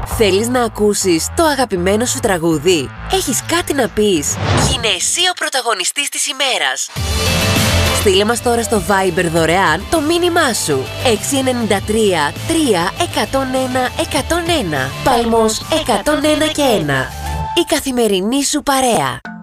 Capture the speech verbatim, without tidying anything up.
Θέλεις να ακούσεις το αγαπημένο σου τραγούδι? Έχεις κάτι να πεις? Γίνε εσύ ο πρωταγωνιστής της ημέρας. Στείλε μας τώρα στο Viber δωρεάν το μήνυμά σου. έξι εννιά τρία τρία εκατόν ένα εκατόν ένα. Παλμός εκατόν ένα και ένα. Η καθημερινή σου παρέα.